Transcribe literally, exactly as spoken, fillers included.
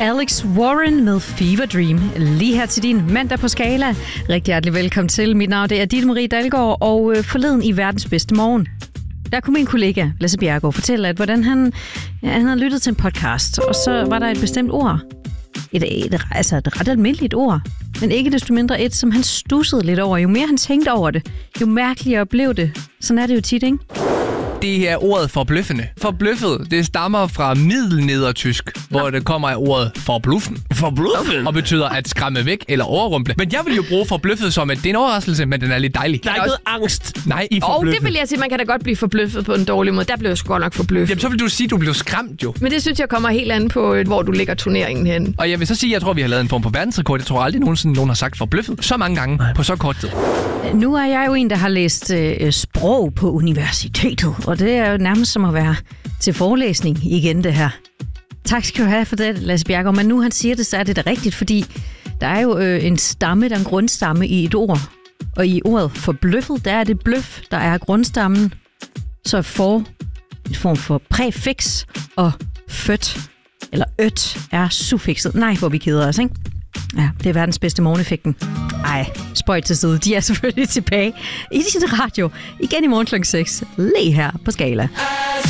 Alex Warren med Fever Dream. Lige her til din mandag på Skala. Rigtig hjertelig velkommen til. Mit navn det er Ditte Marie Dalgaard, og forleden i verdens bedste morgen, der kunne min kollega Lasse Bjerregaard fortælle, at hvordan han, ja, han havde lyttet til en podcast, og så var der et bestemt ord. Et, et, altså et ret almindeligt ord, men ikke desto mindre et, som han stussede lidt over. Jo mere han tænkte over det, jo mærkeligere blev det. Sådan er det jo tit, ikke? Det er ordet forbløffende. Forbløffet, det stammer fra middelnedertysk, hvor det kommer af ordet forbluffen. Forbløffet? Og betyder at skræmme væk eller overrumple. Men jeg vil jo bruge forbløffet som, at det er en overraskelse, men den er lidt dejlig. Der er ikke noget angst Nej, i Og forbløffet. det vil jeg sige, man kan da godt blive forbløffet på en dårlig måde. Der blev jeg sgu godt nok forbløffet. Jamen, så vil du sige, at du blev skræmt jo. Men det synes jeg kommer helt an på, hvor du lægger turneringen hen. Og jeg vil så sige, at jeg tror, vi har lavet en form for verdensrekord. Jeg tror aldrig nogensinde, nogen har sagt forbløffet så mange gange Nej. på så kort tid. Nu er jeg jo en, der har læst øh, sprog på universitetet, og det er jo nærmest som at være til forelæsning igen, det her. Tak skal du have for det, Lasse Bjerregaard. Men nu han siger det, så er det da rigtigt, fordi der er jo øh, en stamme, der er en grundstamme i et ord. Og i ordet forbløffet, der er det bløf, der er grundstammen. Så er for en form for præfix, og født, eller øt, er suffixet. Nej, hvor vi keder os, ikke? Ja, det er verdens bedste morgeneffekten. Ej, spøjt til side. De er selvfølgelig tilbage i din radio igen i morgen klokken seks. Lige her på Skala.